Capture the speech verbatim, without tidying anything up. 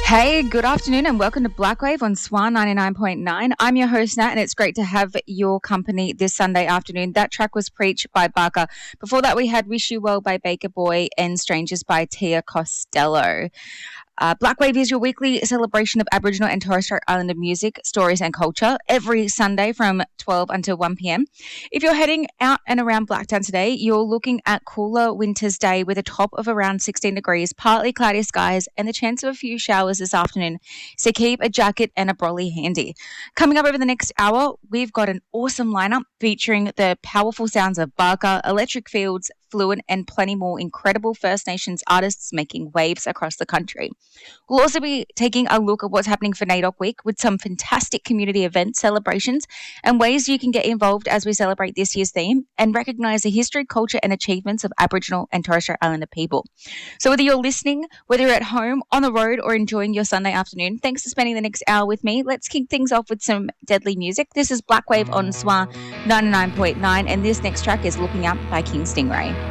Hey, good afternoon and welcome to Blackwave on Swan ninety-nine point nine. I'm your host, Nat, and it's great to have your company this Sunday afternoon. That track was Preach by Barker. Before that, we had Wish You Well by Baker Boy and Strangers by Tia Costello. Uh, Blackwave is your weekly celebration of Aboriginal and Torres Strait Islander music, stories and culture every Sunday from twelve until one p.m. If you're heading out and around Blacktown today, you're looking at cooler winter's day with a top of around sixteen degrees, partly cloudy skies and the chance of a few showers this afternoon. So keep a jacket and a brolly handy. Coming up over the next hour, we've got an awesome lineup featuring the powerful sounds of Barker, Electric Fields, Fluent and plenty more incredible First Nations artists making waves across the country. We'll also be taking a look at what's happening for NAIDOC Week with some fantastic community events, celebrations, and ways you can get involved as we celebrate this year's theme and recognise the history, culture and achievements of Aboriginal and Torres Strait Islander people. So whether you're listening, whether you're at home, on the road or enjoying your Sunday afternoon, thanks for spending the next hour with me. Let's kick things off with some deadly music. This is Blackwave on Swan ninety-nine point nine and this next track is Looking Up by King Stingray.